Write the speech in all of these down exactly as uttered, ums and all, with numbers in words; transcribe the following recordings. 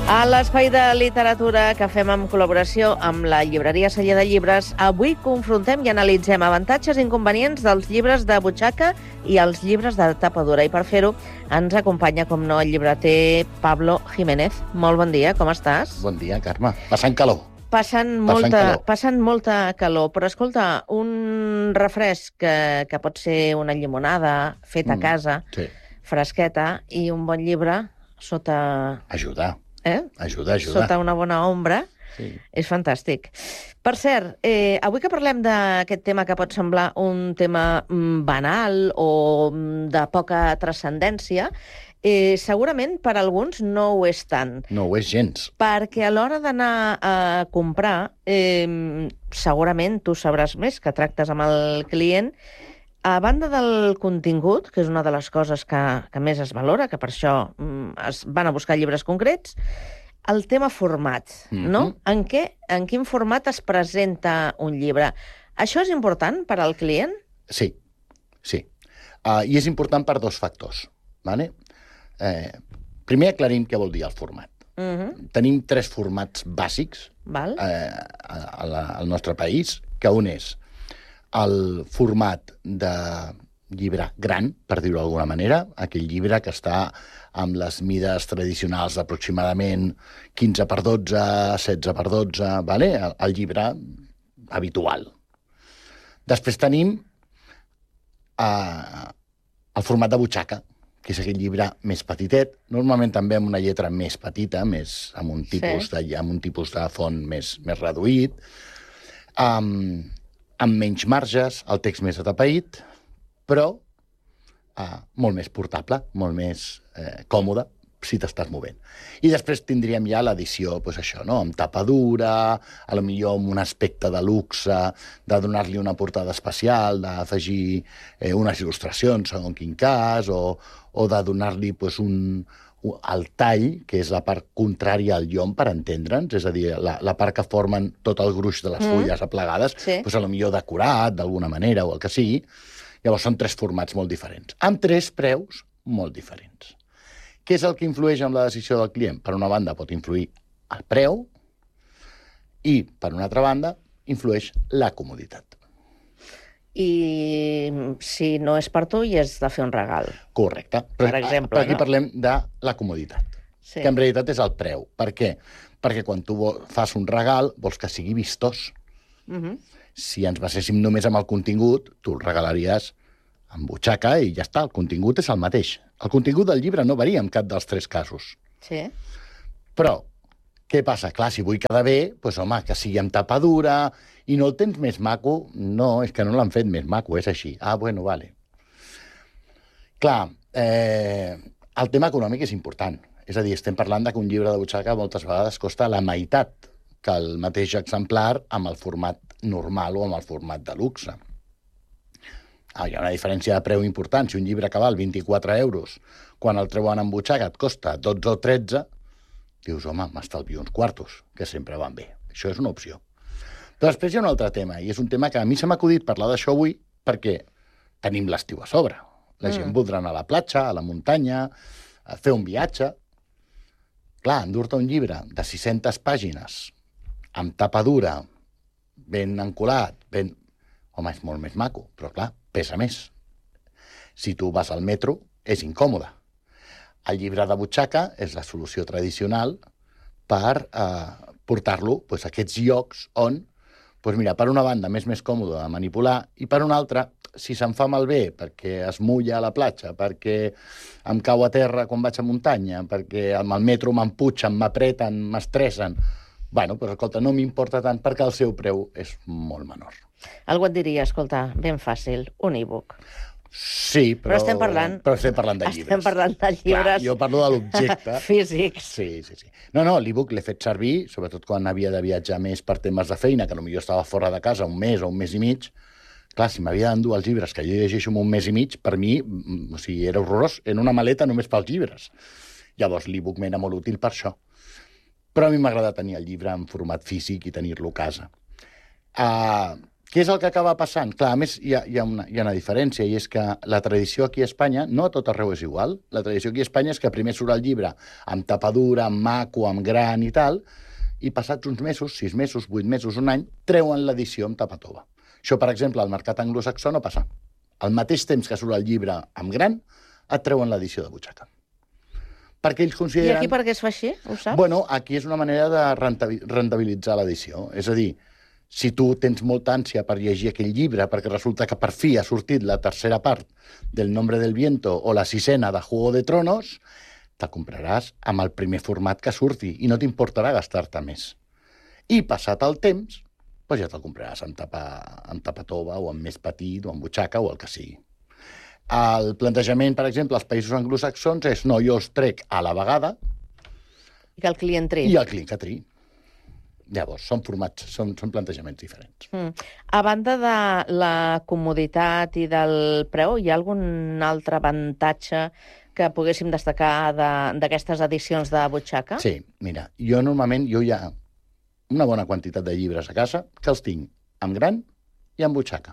A l'espai de literatura que fem en col·laboració amb la llibreria Celler de Llibres, avui confrontem i analitzem avantatges i inconvenients dels llibres de butxaca i els llibres de tapa dura. I per fer-ho ens acompanya, com no, el llibreter Pablo Jiménez. Molt bon dia, com estàs? Bon dia, Carme. Passant calor. Passant molta, passant molta calor. Però escolta, un refresc que, que pot ser una llimonada feta a casa, mm, sí. fresqueta, i un bon llibre sota... Ajuda. Eh? Ajuda, ajuda. Sota una bona ombra. Sí. És fantàstic. Per cert, eh, avui que parlem d'aquest tema que pot semblar un tema mm, banal o de poca transcendència, eh, segurament per alguns no ho és tant. No ho és gens. Perquè a l'hora d'anar a comprar, eh, segurament tu sabràs més, que tractes amb el client, a banda del contingut, que és una de les coses que, que més es valora, que per això mm, es van a buscar llibres concrets, el tema format, mm-hmm. no? En, què, en quin format es presenta un llibre? Això és important per al client? Sí, sí. Uh, I és important per dos factors. Vale? Eh, primer aclarim què vol dir el format. Mm-hmm. Tenim tres formats bàsics Val. Eh, a, a la, al nostre país, que un és el format de llibre gran, per dir-ho d'alguna manera, aquell llibre que està amb les mides tradicionals d'aproximadament quinze per dotze, setze per dotze, vale? el, el llibre habitual. Després tenim eh, el format de butxaca, que és aquell llibre més petitet, normalment també amb una lletra més petita, més amb un tipus, sí. de, amb un tipus de font més, més reduït, amb... Um, amb menys marges, el text més atapeït, però eh, molt més portable, molt més eh, còmode, si t'estàs movent. I després tindríem ja l'edició, doncs això, no? Amb tapa dura, a lo millor amb un aspecte de luxe, de donar-li una portada especial, d'afegir eh, unes il·lustracions, segons quin cas, o, o de donar-li doncs, un... el tall, que és la part contrària al llom, per entendre'ns, és a dir, la, la part que formen tot el gruix de les mm. fulles aplegades, sí. doncs a lo millor decorat, d'alguna manera, o el que sigui. Llavors són tres formats molt diferents, amb tres preus molt diferents. Què és el que influeix en la decisió del client? Per una banda pot influir el preu i, per una altra banda, influeix la comoditat. I si no és per tu i és de fer un regal. Correcte. Per exemple, però aquí no? parlem de la comoditat, sí. que en realitat és el preu. Per què? Perquè quan tu fas un regal vols que sigui vistós. Uh-huh. Si ens baséssim només amb el contingut, tu el regalaries amb butxaca i ja està, el contingut és el mateix. El contingut del llibre no varia en cap dels tres casos. Sí. Però, què passa? Clar, si vull quedar bé, doncs home, que sigui amb tapa dura... I no el tens més maco? No, és que no l'han fet més maco, és així. Ah, bueno, vale. Clar, eh, el tema econòmic és important. És a dir, estem parlant de que un llibre de butxaca moltes vegades costa la meitat que el mateix exemplar amb el format normal o amb el format de luxe. Ah, hi ha una diferència de preu important. Si un llibre que val vint-i-quatre euros, quan el treuen en butxaca et costa dotze o tretze, dius, home, m'estalvio uns quartos, que sempre van bé. Això és una opció. Però després hi ha un altre tema, i és un tema que a mi se m'ha acudit parlar d'això avui perquè tenim l'estiu a sobre. La gent mm. voldrà anar a la platja, a la muntanya, a fer un viatge. Clar, endur-te un llibre de sis-centes pàgines, amb tapa dura, ben encolat, ben... Home, és molt més maco, però clar, pesa més. Si tu vas al metro, és incòmode. El llibre de butxaca és la solució tradicional per eh, portar-lo doncs, a aquests llocs on doncs mira, per una banda, m'és més còmode de manipular, i per una altra, si se'm fa malbé, perquè es mulla a la platja, perquè em cau a terra quan vaig a muntanya, perquè amb el metro m'emputxen, m'apreten, m'estressen... Bueno, doncs escolta, no m'importa tant perquè el seu preu és molt menor. Algú et diria, escolta, ben fàcil, un e-book. Sí, però... Però estem parlant... Però estem parlant de llibres. Estem parlant de llibres... Clar, jo parlo de l'objecte. Físics. Sí, sí, sí. No, no, l'e-book l'he fet servir, sobretot quan havia de viatjar més per temes de feina, que potser estava fora de casa un mes o un mes i mig. Clar, si m'havia d'endur els llibres que jo llegeixo en un mes i mig, per mi, o sigui, era horrorós, en una maleta només pels llibres. Llavors, l'e-book m'era molt útil per això. Però a mi m'agrada tenir el llibre en format físic i tenir-lo a casa. Uh, Què és el que acaba passant? Clar, a més, hi ha, hi, ha una, hi ha una diferència, i és que la tradició aquí a Espanya, no a tot arreu és igual. La tradició aquí a Espanya és que primer surt el llibre amb tapadura, amb maco, amb gran i tal, i passats uns mesos, sis mesos, vuit mesos, un any, treuen l'edició amb tapa tova. Això, per exemple, al mercat anglosaxó no passa. Al mateix temps que surt el llibre amb gran, et treuen l'edició de butxaca. Perquè ells consideren... I aquí per què es fa així? Ho saps? Bueno, aquí és una manera de rentabilitzar l'edició. És a dir, si tu tens molta ànsia per llegir aquell llibre, perquè resulta que per fi ha sortit la tercera part del Nombre del Viento o la sisena de Juego de Tronos, te compraràs amb el primer format que surti i no t'importarà gastar-te més. I passat el temps, doncs ja te'l compraràs amb tapa, amb tapa tova o amb més petit o amb butxaca o el que sigui. El plantejament, per exemple, als països anglosaxons és no, jo els trec a la vegada i que el client triï. I el client que triï. Llavors, són formats, són, són plantejaments diferents. Mm. A banda de la comoditat i del preu, hi ha algun altre avantatge que poguéssim destacar d'aquestes edicions de butxaca? Sí, mira, jo normalment jo hi ha una bona quantitat de llibres a casa que els tinc amb gran i amb butxaca.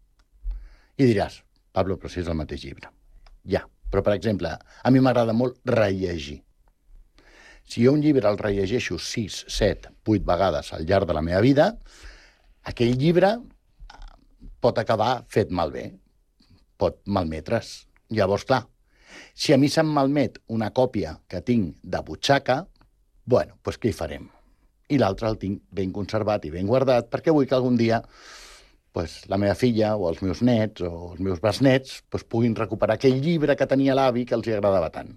I diràs, Pablo, però si és el mateix llibre. Ja, però per exemple, a mi m'agrada molt rellegir. Si jo un llibre el rellegeixo sis, set, vuit vegades al llarg de la meva vida, aquell llibre pot acabar fet malbé, pot malmetre's. Llavors, clar, si a mi se'm malmet una còpia que tinc de butxaca, bueno, doncs què hi farem? I l'altre el tinc ben conservat i ben guardat, perquè vull que algun dia pues, la meva filla o els meus nets o els meus besnets pues, puguin recuperar aquell llibre que tenia l'avi que els hi agradava tant.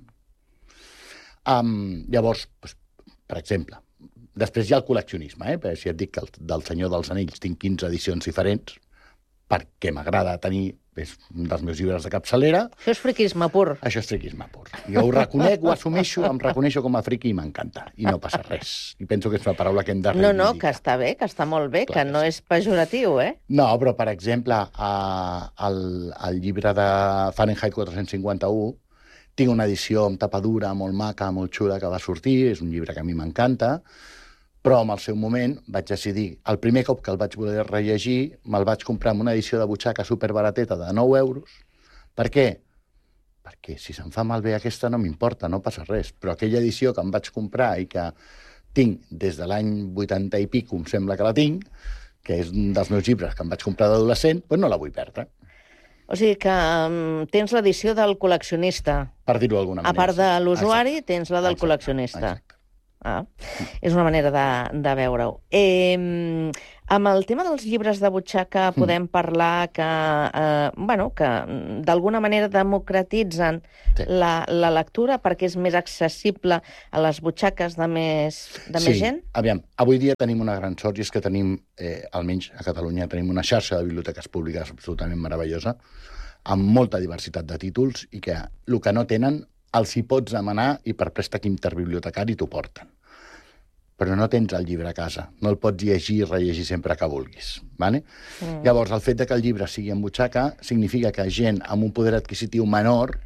Um, llavors, pues, per exemple, després hi ha el col·leccionisme, eh? Perquè si et dic que el, del Senyor dels Anells tinc quinze edicions diferents, perquè m'agrada tenir és un dels meus llibres de capçalera. Això és friquisme pur. Això és friquisme pur. Jo ho reconec, ho assumeixo, em reconeixo com a friqui i m'encanta. I no passa res. I penso que és una paraula que hem de reivindicar. No, no, que està bé, que està molt bé, clar, que no és pejoratiu, eh? No, però, per exemple, a, el, el llibre de Fahrenheit quatre-cents cinquanta-u tinc una edició amb tapadura molt maca, molt xula, que va sortir, és un llibre que a mi m'encanta, però en el seu moment vaig decidir, el primer cop que el vaig voler rellegir, me'l vaig comprar amb una edició de butxaca superbarateta de nou euros. Per què? Perquè si se'm fa malbé aquesta no m'importa, no passa res. Però aquella edició que em vaig comprar i que tinc des de l'any vuitanta i pico, em sembla que la tinc, que és un dels meus llibres que em vaig comprar d'adolescent, doncs no la vull perdre. O sigui que um, tens l'edició del col·leccionista. Per dir-ho d'alguna manera. A part de l'usuari, tens la del exacte, col·leccionista. Exacte. Ah, és una manera de, de veure-ho. Eh, amb el tema dels llibres de butxaca podem mm. parlar que, eh, bueno, que d'alguna manera democratitzen sí. la, la lectura perquè és més accessible a les butxaques de més, de sí. més gent? Aviam, avui dia tenim una gran sort i és que tenim, eh, almenys a Catalunya, tenim una xarxa de biblioteques públiques absolutament meravellosa, amb molta diversitat de títols i que el que no tenen els hi pots demanar i per préstec interbibliotecari t'ho porten. Però no tens el llibre a casa. No el pots llegir i rellegir sempre que vulguis. Vale? Mm. Llavors, el fet de que el llibre sigui en butxaca significa que gent amb un poder adquisitiu menor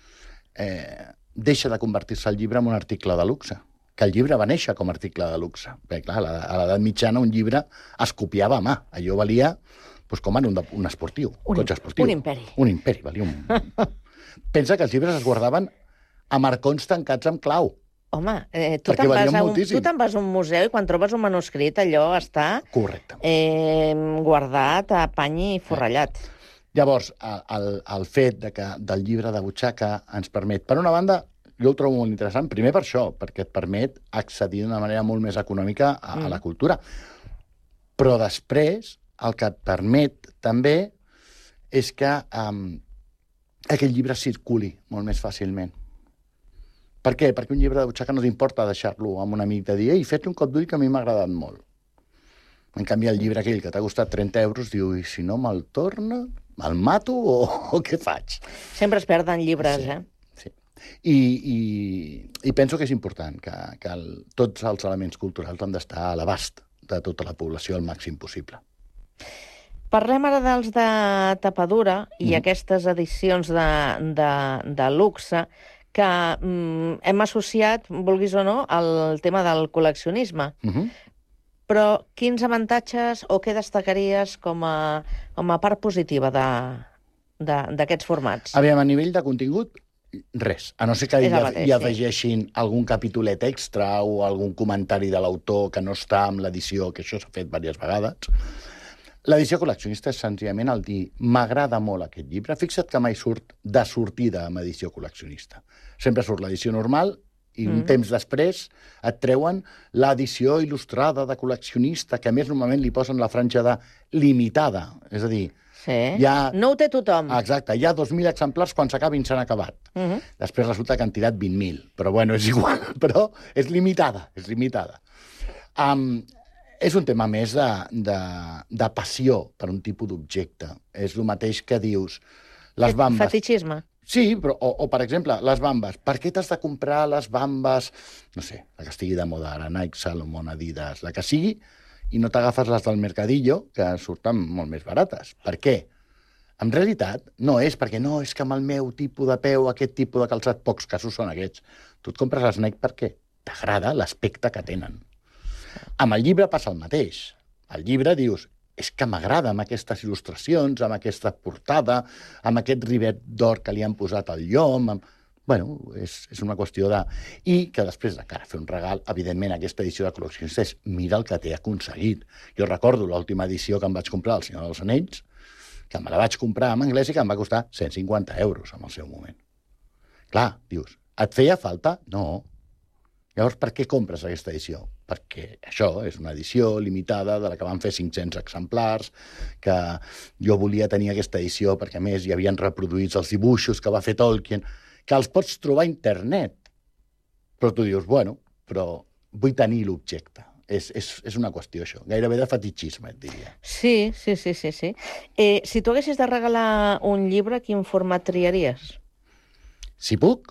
eh, deixa de convertir-se el llibre en un article de luxe. Que el llibre va néixer com a article de luxe. Perquè, clar, a l'edat mitjana un llibre es copiava a mà. Allò valia doncs, com ara un, un esportiu, un cotxe esportiu. Un imperi. Un imperi, valia un... Pensa que els llibres es guardaven a marcons tancats amb clau. Home, eh, tu te'n vas, vas a un museu i quan trobes un manuscrit allò està correcte. Eh, guardat a pany i forrellat. Eh. Llavors, el, el fet de que del llibre de butxaca ens permet, per una banda, jo el trobo molt interessant, primer per això, perquè et permet accedir d'una manera molt més econòmica a, mm. a la cultura. Però després, el que et permet també és que um, aquell llibre circuli molt més fàcilment. Per què? Perquè un llibre de butxaca no t'importa deixar-lo amb un amic de dir ei, fes un cop d'ull que a mi m'ha agradat molt. En canvi, el llibre aquell que t'ha costat trenta euros diu, i si no me'l torna, me'l mato o, o què faig? Sempre es perden llibres, sí, eh? Sí. I, i, I penso que és important que, que el, tots els elements culturals han d'estar a l'abast de tota la població al màxim possible. Parlem ara dels de tapadura i mm. aquestes edicions de, de, de luxe que mm, hem associat, vulguis o no, al tema del col·leccionisme. Mm-hmm. Però quins avantatges o què destacaries com a, com a part positiva d'aquests formats? Aviam, a nivell de contingut, res. A no ser que hi, mateix, hi sí. afegeixin algun capitolet extra o algun comentari de l'autor que no està amb l'edició, que això s'ha fet diverses vegades. L'edició col·leccionista és senzillament el dir m'agrada molt aquest llibre. Fixa't que mai surt de sortida amb edició col·leccionista. Sempre surt l'edició normal i un mm. temps després et treuen l'edició il·lustrada de col·leccionista, que a més normalment li posen la franja de limitada. És a dir, sí. ha... no ho té tothom. Exacte, hi ha dos mil exemplars, quan s'acabin s'han acabat. Uh -huh. Després resulta que han tirat vint mil, però bueno, és igual, però és limitada, és limitada. Um, és un tema més de, de, de passió per un tipus d'objecte. És el mateix que dius... Les bambes... Fetichisme. Sí, però, o, o, per exemple, les bambes. Per què t'has de comprar les bambes, no sé, la que estigui de moda ara, Nike, Salomon, Adidas, la que sigui, i no t'agafes les del Mercadillo, que surten molt més barates. Per què? En realitat, no és perquè no, és que amb el meu tipus de peu, aquest tipus de calçat, pocs casos són aquests. Tu et compres les Nike perquè t'agrada l'aspecte que tenen. Amb el llibre passa el mateix. Al llibre dius, és que m'agrada amb aquestes il·lustracions, amb aquesta portada, amb aquest rivet d'or que li han posat al llom... Amb... Bueno, és, és una qüestió de... I que després de cara a fer un regal, evidentment, aquesta edició de col·leccionista és mira el que t'he aconseguit. Jo recordo l'última edició que em vaig comprar, El Senyor dels Anells, que me la vaig comprar en anglès i que em va costar cent cinquanta euros en el seu moment. Clar, dius, et feia falta? No. Llavors, per què compres aquesta edició? Perquè això és una edició limitada de la que van fer cinc-cents exemplars, que jo volia tenir aquesta edició perquè, a més, hi havien reproduïts els dibuixos que va fer Tolkien, que els pots trobar a internet. Però tu dius, bueno, però vull tenir l'objecte. És, és, és una qüestió, això. Gairebé de fetichisme, et diria. Sí, sí, sí, sí. sí. Eh, si tu haguessis de regalar un llibre, quin format triaries? Si puc,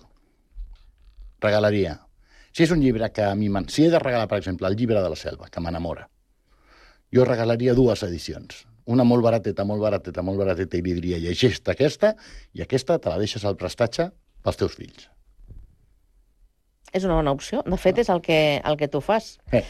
regalaria. Si és un llibre que a mi... Si he de regalar, per exemple, el llibre de la selva, que m'enamora, jo regalaria dues edicions. Una molt barateta, molt barateta, molt barateta, i li diria, llegeix-te aquesta, i aquesta te la deixes al prestatge pels teus fills. És una bona opció. De fet, és el que, el que tu fas. Eh.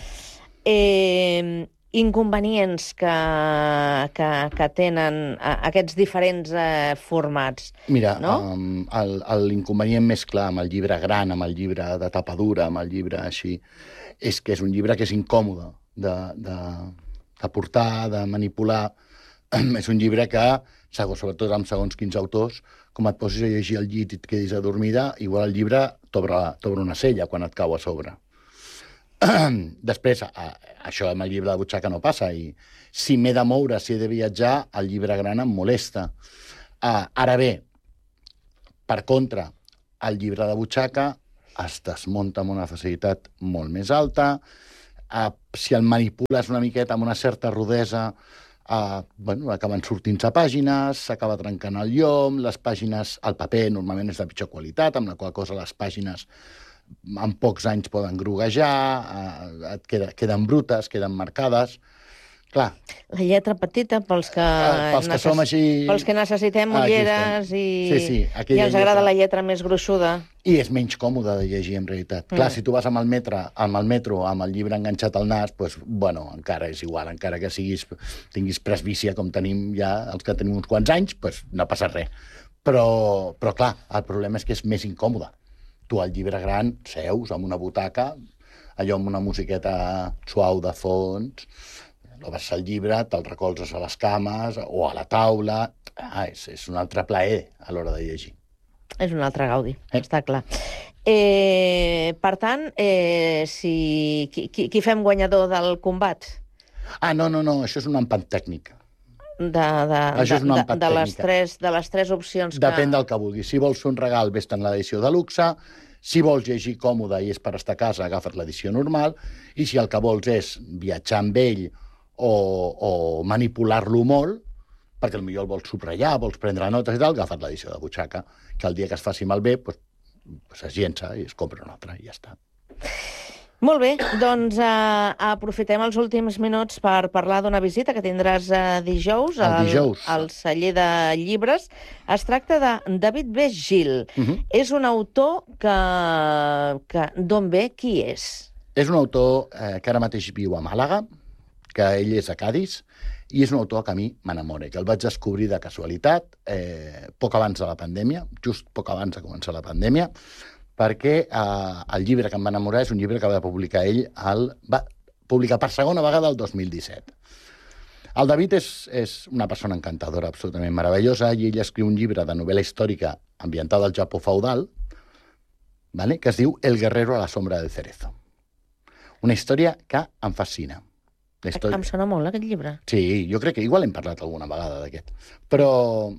Eh, inconvenients que, que, que tenen aquests diferents eh, formats. Mira, no? um, l'inconvenient més clar amb el llibre gran, amb el llibre de tapa dura, amb el llibre així, és que és un llibre que és incòmode de, de, de portar, de manipular. És un llibre que, segons, sobretot amb segons quins autors, com et posis a llegir el llit i et quedis adormida, igual el llibre t'obre una cella quan et cau a sobre. Després, a, això amb el llibre de butxaca no passa, i si m'he de moure, si he de viatjar, el llibre gran em molesta. Uh, ara bé, per contra, el llibre de butxaca es desmunta amb una facilitat molt més alta. Uh, si el manipules una miqueta amb una certa rudesa, uh, bueno, acaben sortint-se pàgines, s'acaba trencant el llom, les pàgines, el paper normalment és de pitjor qualitat, amb la qual cosa les pàgines en pocs anys poden groguejar, uh, et queda, queden brutes, queden marcades. Clar. La lletra petita, pels que, uh, pels que, necess... som així... pels que necessitem ulleres ah, i... Sí, sí, i ens agrada lletra. La lletra més gruixuda. I és menys còmode de llegir, en realitat. Mm. Clar, si tu vas amb el, metre, amb el metro amb el llibre enganxat al nas, doncs, bueno, encara és igual, encara que siguis, tinguis presbícia com tenim ja els que tenim uns quants anys, doncs no passa res. Però, però clar, el problema és que és més incòmode. Tu al llibre gran seus amb una butaca, allò amb una musiqueta suau de fons, l'obres el llibre, te'l recolzes a les cames o a la taula. Ah, és, és un altre plaer a l'hora de llegir. És un altre gaudi, eh? Està clar. Eh, per tant, eh, si, qui, qui fem guanyador del combat? Ah, no, no, no, això és un empat tècnic. De, de, això és un empat de, de, les tres, de les tres opcions que... Depèn del que vulguis. Si vols fer un regal, vés-te'n l'edició de luxe. Si vols llegir còmode i és per estar a casa, agafa't l'edició normal. I si el que vols és viatjar amb ell o, o manipular-lo molt, perquè potser el vols subratllar, vols prendre notes i tal, agafa't l'edició de butxaca, que el dia que es faci malbé, pues, pues es llença i es compra una altra i ja està. Molt bé, doncs uh, aprofitem els últims minuts per parlar d'una visita que tindràs uh, dijous, al, dijous al celler de llibres. Es tracta de David B. Gil. Uh -huh. És un autor que... que d'on ve? Qui és? És un autor eh, que ara mateix viu a Màlaga, que ell és a Cadis, i és un autor que a mi m'enamora, que el vaig descobrir de casualitat, eh, poc abans de la pandèmia, just poc abans de començar la pandèmia, perquè eh, el llibre que em va enamorar és un llibre que va publicar ell, el, va publicar per segona vegada el dos mil disset. El David és, és una persona encantadora, absolutament meravellosa, i ell escriu un llibre de novel·la històrica ambientada al Japó feudal, vale? Que es diu El guerrero a la sombra del cerezo. Una història que em fascina. La història... Em sona molt, aquest llibre. Sí, jo crec que igual hem parlat alguna vegada d'aquest. Però...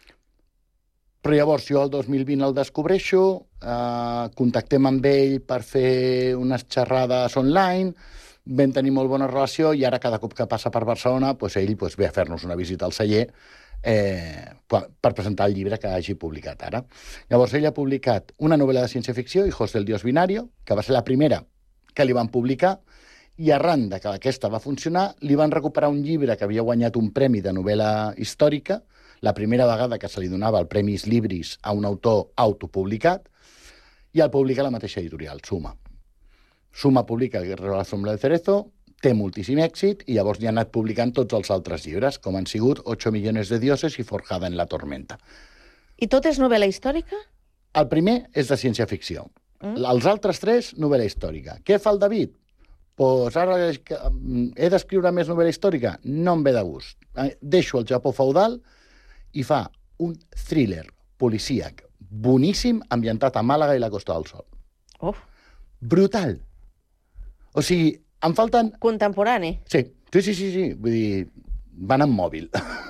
Però llavors jo el dos mil vint el descobreixo, eh, contactem amb ell per fer unes xerrades online, vam tenir molt bona relació i ara cada cop que passa per Barcelona pues ell pues, ve a fer-nos una visita al celler eh, per presentar el llibre que hagi publicat ara. Llavors ell ha publicat una novel·la de ciència-ficció, Hijos del Dios Binario, que va ser la primera que li van publicar, i arran de que aquesta va funcionar, li van recuperar un llibre que havia guanyat un premi de novel·la històrica, la primera vegada que se li donava el Premis Libris a un autor autopublicat, i el publica la mateixa editorial, Suma. Suma publica El guerrero a la sombra del cerezo, té moltíssim èxit, i llavors n'hi ha anat publicant tots els altres llibres, com han sigut ocho millones de dioses i Forjada en la tormenta. I tot és novel·la històrica? El primer és de ciència-ficció. Mm. Els altres tres, novel·la històrica. Què fa el David? Pues ara he d'escriure més novel·la històrica? No em ve de gust. Deixo el Japó feudal i fa un thriller policíac boníssim ambientat a Màlaga i la Costa del Sol. Uf. Brutal. O sigui, em falten... Contemporani. Sí, sí, sí, sí, sí. Vull dir, van amb mòbil.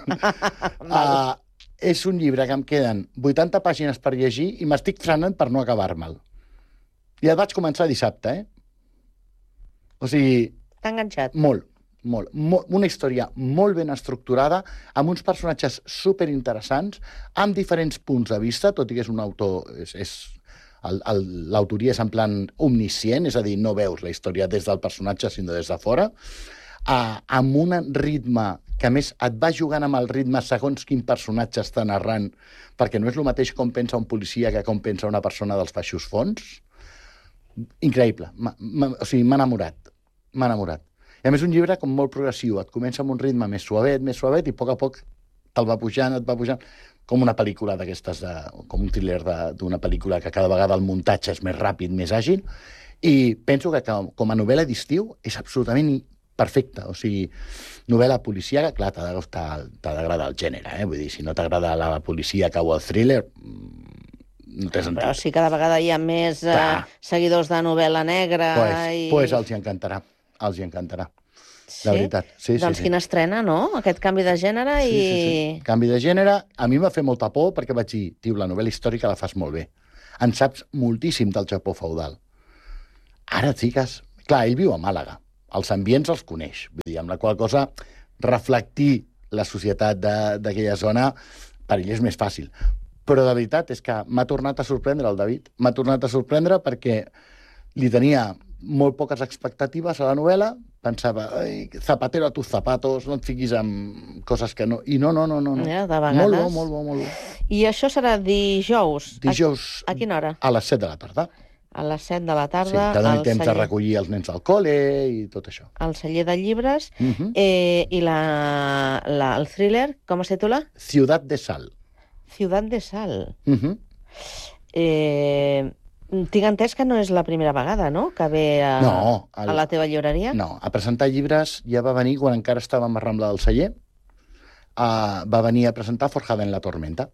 uh, és un llibre que em queden vuitanta pàgines per llegir i m'estic frenant per no acabar-me'l. I el vaig començar dissabte, eh? O sigui... T'ha enganxat. Molt, molt, molt. Una història molt ben estructurada, amb uns personatges superinteressants, amb diferents punts de vista, tot i que és un autor... És, és, l'autoria és en plan omniscient, és a dir, no veus la història des del personatge, sinó des de fora, uh, amb un ritme que, a més, et va jugant amb el ritme segons quin personatge està narrant, perquè no és el mateix com pensa un policia que com pensa una persona dels baixos fons. Increïble. M -m o sigui, m'ha enamorat. M'ha enamorat. I a més, un llibre com molt progressiu. Et comença amb un ritme més suavet, més suavet, i a poc a poc te'l va pujant, et va pujant, com una pel·lícula d'aquestes, de, com un thriller d'una pel·lícula que cada vegada el muntatge és més ràpid, més àgil, i penso que com a novel·la d'estiu és absolutament perfecta. O sigui, novel·la policíaca, clar, t'ha d'agradar el gènere, eh? Vull dir, si no t'agrada la policíaca o el thriller, no té sentit. Però si cada vegada hi ha més eh, seguidors de novel·la negra... Pues, i... pues els hi encantarà, els hi encantarà. Sí? La veritat. Sí, doncs sí, quina sí. estrena, no? Aquest canvi de gènere i... Sí, sí, sí. Canvi de gènere, a mi m'ha fet molta por perquè vaig dir, tio, la novel·la històrica la fas molt bé. En saps moltíssim del Japó feudal. Ara et fiques... Clar, ell viu a Màlaga. Els ambients els coneix. Vull dir, amb la qual cosa reflectir la societat d'aquella zona per ell és més fàcil. Però de veritat és que m'ha tornat a sorprendre el David. M'ha tornat a sorprendre perquè li tenia molt poques expectatives a la novel·la, pensava, ai, zapatero a tus zapatos, no et fiquis amb coses que no... I no, no, no, no. no. Ja, de vegades. Molt bo, molt bo, molt bo. I això serà dijous? Dijous... A, a quina hora? A les set de la tarda. A les set de la tarda. Sí, que doni temps celler... de recollir els nens al col·le i tot això. Al celler de llibres. Uh -huh. eh, I la, la, el thriller, com es titula? Ciutat de Sal. Ciutat de Sal. Uh -huh. Eh... Tinc entès que no és la primera vegada, no?, que ve a, no, el... a la teva llibreria. No, a presentar llibres ja va venir quan encara estàvem a Rambla del Celler. Uh, va venir a presentar Forjada en la tormenta.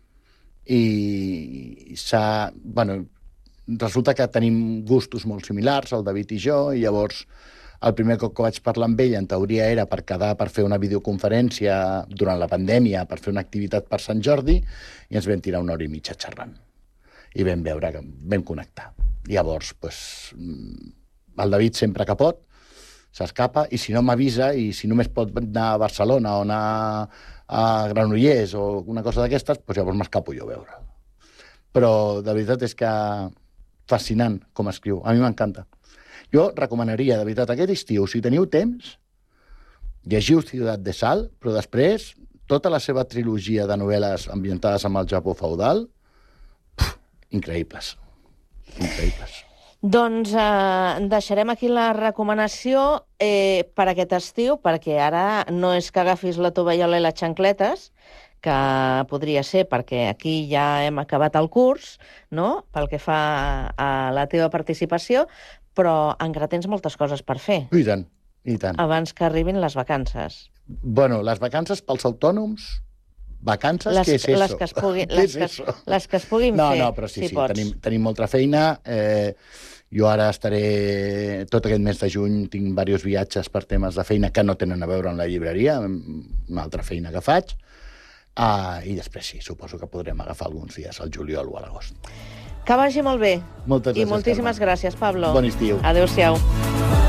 I s'ha... Bueno, resulta que tenim gustos molt similars, el David i jo, i llavors el primer cop que vaig parlar amb ell, en teoria, era per quedar per fer una videoconferència durant la pandèmia, per fer una activitat per Sant Jordi, i ens vam tirar una hora i mitja xerrant. I vam veure que vam connectar. Llavors, pues, el David sempre que pot s'escapa, i si no m'avisa, i si només pot anar a Barcelona o anar a Granollers o una cosa d'aquestes, pues llavors m'escapo jo a veure'l. Però de veritat és que fascinant com escriu. A mi m'encanta. Jo recomanaria, de veritat, aquest estiu, si teniu temps, llegiu Ciutat de Sal, però després tota la seva trilogia de novel·les ambientades amb el Japó feudal, increïbles. Increïbles. Doncs eh, deixarem aquí la recomanació eh, per aquest estiu, perquè ara no és que agafis la tovallola i les xancletes, que podria ser perquè aquí ja hem acabat el curs, no?, pel que fa a la teva participació, però encara tens moltes coses per fer. I tant, i tant. Abans que arribin les vacances. Bueno, les vacances pels autònoms, vacances, les, què és eso? Les que es puguin, les que, les que es puguin no, fer, no, però sí, si sí, pots. tenim, tenim molta feina. Eh, jo ara estaré, tot aquest mes de juny, tinc diversos viatges per temes de feina que no tenen a veure amb la llibreria, una altra feina que faig, ah, i després sí, suposo que podrem agafar alguns dies al juliol o a l'agost. Que vagi molt bé. Moltes gràcies, I moltíssimes Carme. gràcies, Pablo. Bon estiu. Adéu-siau.